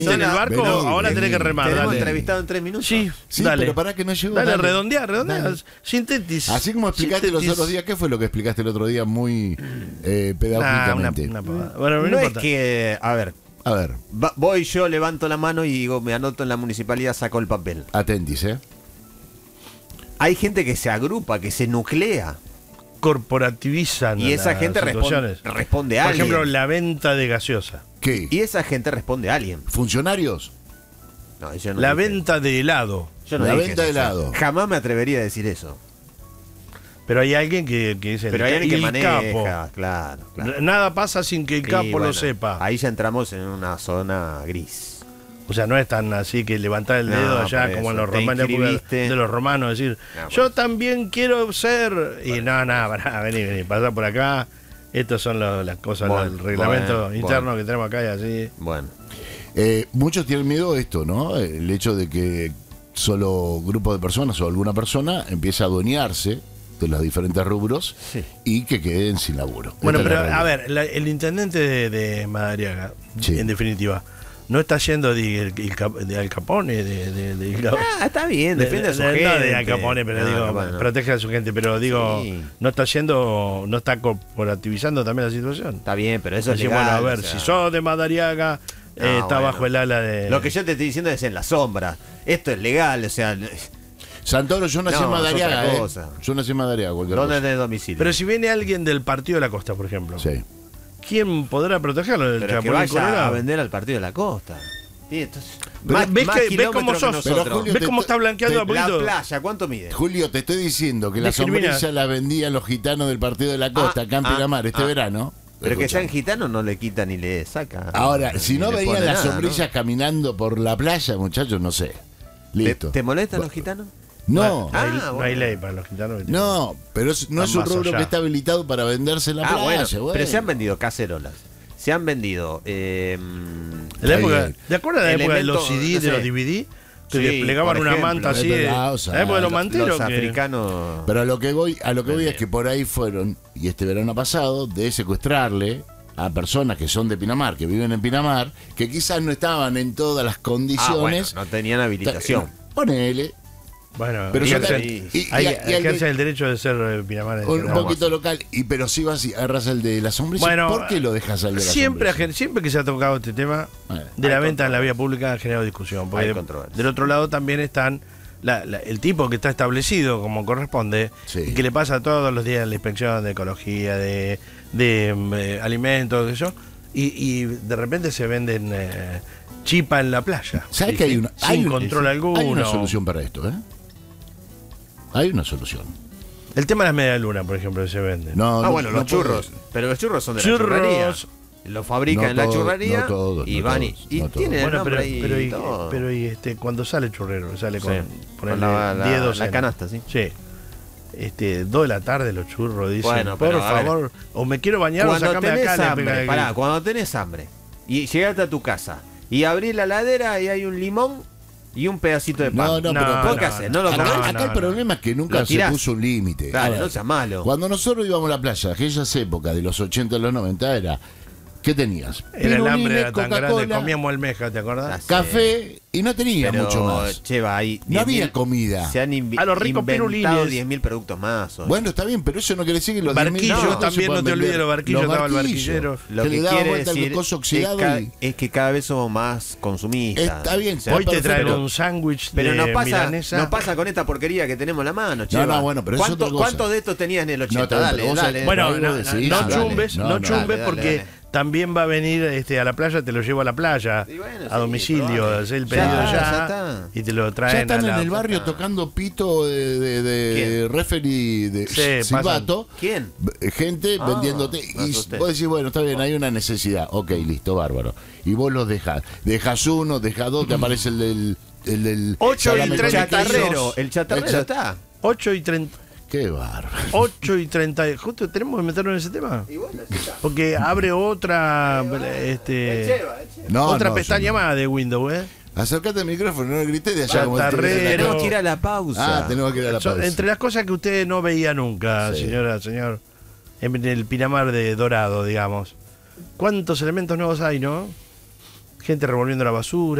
en el barco, Vení, ahora tenés que remar. ¿Tenemos Dale. entrevistado en 3 minutos? Sí, Sí, dale. pero para que no llegó. Dale, redondea. Dale. Sintetiza. Así como explicaste los otros días, ¿qué fue lo que explicaste el otro día muy pedagógicamente? Una pavada. Bueno, no No es importa. que, a ver, A ver, voy yo, levanto la mano y digo, me anoto en la municipalidad, saco el papel. atentis, Hay gente que se agrupa, que se nuclea. Corporativizan Y esa las gente situaciones. responde a Por alguien. ejemplo, la venta de gaseosa. ¿Qué? Y esa gente responde a alguien. ¿Funcionarios? No, yo no La dije- venta de helado. yo no la dije venta de eso. helado. Jamás me atrevería a decir eso. Pero hay alguien que dice Pero hay alguien que el maneja, capo. claro. Nada pasa sin que el Sí, capo bueno, lo sepa. Ahí ya entramos en una zona gris. O sea, no es tan así que levantar el No, dedo allá por como en eso, los te romanos, inscribiste. de los romanos, decir, No, por yo eso. también quiero ser. Y no, pará, vení, pasá por acá. Estas son las cosas, Bueno, el reglamento bueno, interno bueno. que tenemos acá y así. Bueno, Muchos tienen miedo a esto, ¿no? El hecho de que solo grupo de personas o alguna persona empiece a adueñarse de los diferentes rubros Sí. y que queden sin laburo. Bueno, Esta es pero la a realidad. ver, el intendente de Madariaga, Sí. en definitiva, no está yendo de Al Capone, está bien, defiende a su gente. No de Al Capone, pero No, digo, Capone no. protege a su gente, pero digo, Sí. no está corporativizando también la situación. Está bien, pero eso es Decir, legal. bueno, a ver, o sea. si sos de Madariaga, está bueno. bajo el ala de... Lo que yo te estoy diciendo es en la sombra. Esto es legal, o sea, Santoro, yo nací No, en Madariaga, es otra cosa. Yo nací en Madariaga, cualquier ¿dónde cosa. es de domicilio? Pero si viene alguien del Partido de la Costa, por ejemplo, Sí. ¿quién podrá protegerlo del Pero que Chapulín vaya a Colorado? vender al partido de la costa. Sí, entonces, Pero ¿Ves cómo kilómetros sos? que nosotros. Pero, Julio, ¿Ves cómo está blanqueando a La poquito? playa, ¿cuánto mide? Julio, te estoy diciendo que la Discrimina. sombrilla la vendían los gitanos del Partido de la Costa, acá en Pinamar, este verano. Pero que Escuchá. sean gitanos no le quita ni le saca. Ahora, si Ni no le venían pone las nada, sombrillas caminando por la playa, muchachos, no sé. ¿no? Listo. ¿Te molestan los gitanos? No, No hay, Ah, no hay bueno. ley para los gitanos. no, pero no es Están un más rubro allá. que está habilitado para venderse en la playa. bueno, pero se han vendido cacerolas. Se han vendido. En la época, Ahí. ¿te acuerdas de la época de los Elementos, CD, no de sé. los DVD? Que Sí, desplegaban por una ejemplo, manta así. o sea, La época de los los manteros. Los que- africanos. Pero a lo que voy es que por ahí fueron, y este verano pasado, de secuestrarle a personas que son de Pinamar, que viven en Pinamar, que quizás no estaban en todas las Bueno, condiciones. no tenían habilitación. Ponele. Bueno, Pero ejercen- yo ahí- ejercen el derecho de ser pinamares. un poquito local, pero si vas y agarras el de la sombrilla, Bueno, ¿por qué lo dejas al de la siempre, sombrilla? siempre que se ha tocado este tema de la Hay venta en la controversia. vía pública ha generado discusión. Porque Hay controversia. del otro lado también están el tipo que está establecido como corresponde Sí. y que le pasa todos los días la inspección de ecología, de alimentos, qué sé yo, y de repente se venden chipa en la playa. ¿Sabes Sí, que hay sí, una, sin control alguno? Hay una solución para esto, ¿eh? Hay una solución. El tema de las medias lunas, por ejemplo, que se venden. No, no- Bueno, no los churros. puede- Pero los churros son de Churros. la churrería. Los fabrican No en la todos, churrería no todos, y no van todos, y no todos. tienen el Bueno, nombre y todo. cuando sale el churrero, sale con, Sí, ponerle con la 10 docenas. la canasta, sí. Sí. 2 de la tarde los churros dicen, Bueno, por pero, a ver, favor, o me quiero bañar o Cuando sacame tenés acá. le hambre, pega el pará, grito. cuando tenés hambre y llegaste a tu casa y abrís la ladera y hay un limón y un pedacito de pan. No, no, No, pero ¿Vos qué haces? ¿No lo acá, comés? acá el problema es que nunca Lo se tirás. puso un límite. Dale, A ver, no seas malo. Cuando nosotros íbamos a la playa, aquellas épocas de los 80 y los 90 era, ¿qué tenías? Era el hambre Pirulines, era tan grande, Coca-Cola, comíamos almeja, ¿te acordás? Ya café y no tenía Pero, mucho más. Cheva, hay No 10.000 había comida. Se han A los ricos inventado pirulines. 10.000 productos más. hoy. Bueno, está bien, pero eso no quiere decir que los Barquillos 10.000 también, se no puedan te olvides vender. los barquillos, Los estaba el barquillos, barquillero. Lo que que le daba quiere vuelta al decir coso oxidado es que cada vez somos más consumistas. Está bien, O sea, Hoy te traen perfecto. un sándwich pero de nos pasa, milanesa. nos pasa con esta porquería que tenemos en la mano, Cheva. no, bueno, pero eso es ¿Cuánto- otra cosa. ¿Cuántos de estos tenías en el 80? No, pero dale, vos- dale. Bueno, Algo no, decís, no dale. chumbes, No, no no, chumbes dale, porque dale. también va a venir a la playa, te lo llevo a la playa, Y bueno, a sí, domicilio, probable. hacer el Ya pedido está, ya, ya está. y te lo traen Ya están a la... en el barrio está. tocando pito de referee de Sí, silbato. ¿Quién? Gente Ah, vendiéndote. me Y asusté. vos decís, bueno, está bien, hay una necesidad. Ok, listo, bárbaro. Y vos los dejás. Dejas uno, dejas dos, te aparece el del 8 y salame con 30 chatarrero. kilos. El chatarrero El chat- está. 8 y 30... Qué bárbaro. 8 y 30... Justo tenemos que meternos en ese tema. Y bueno, sí está. Porque abre otra No, otra no, pestaña yo no. más de Windows, ¿eh? Acércate al micrófono, no grites de allá como el Chatarrero. tele de la Tenemos casa. que ir a la pausa. Ah, tenemos que ir a la Son pausa. entre las cosas que usted no veía nunca, Sí. señor, en el Pinamar de Dorado, digamos. ¿Cuántos elementos nuevos hay, no? gente revolviendo la basura.